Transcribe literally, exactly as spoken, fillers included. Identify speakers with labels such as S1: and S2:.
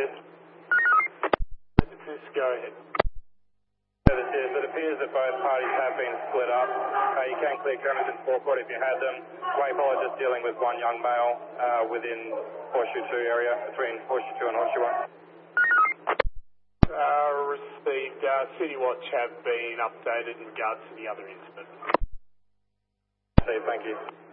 S1: assist.
S2: Assist, go ahead.
S1: Service is, it appears that both parties have been split up. Uh, you can clear Kermit and forecourt if you had them. Waypol are just dealing with one young male uh, within Horseshoe two area, between Horseshoe two and Horseshoe one.
S2: Uh, received. Uh, City Watch have been updated in regards to the other incident.
S1: Steve, thank you.